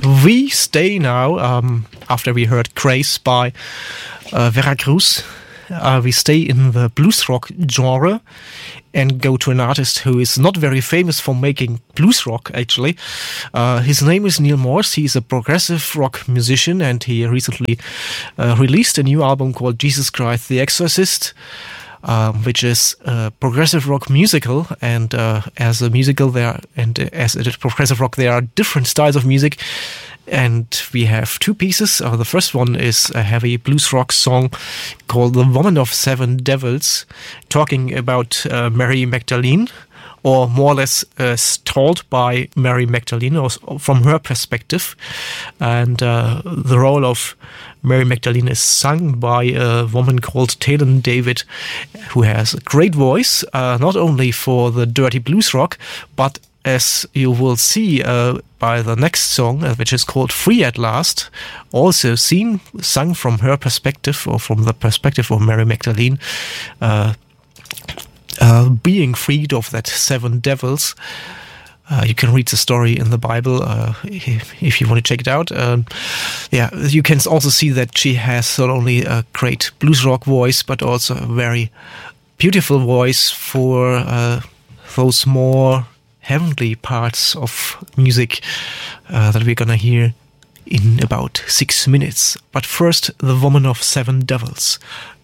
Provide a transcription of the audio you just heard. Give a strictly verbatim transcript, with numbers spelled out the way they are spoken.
we stay now, um, after we heard Grace by uh, Veracruz, uh, we stay in the blues rock genre and go to an artist who is not very famous for making blues rock, actually. Uh, his name is Neal Morse. He's a progressive rock musician, and he recently uh, released a new album called Jesus Christ the Exorcist, Um, which is a progressive rock musical, and uh, as a musical there, and as it is progressive rock, there are different styles of music, and we have two pieces. Uh, the first one is a heavy blues rock song called "The Woman of Seven Devils," talking about uh, Mary Magdalene, or more or less uh, told by Mary Magdalene, or from her perspective, and uh, the role of Mary Magdalene is sung by a woman called Taylor David, who has a great voice, uh, not only for the dirty blues rock, but as you will see uh, by the next song, uh, which is called Free at Last, also seen, sung from her perspective, or from the perspective of Mary Magdalene, uh, uh, being freed of that seven devils. Uh, you can read the story in the Bible uh, if, if you want to check it out. Um, yeah, you can also see that she has not only a great blues rock voice, but also a very beautiful voice for uh, those more heavenly parts of music uh, that we're gonna hear in about six minutes. But first, The Woman of Seven Devils.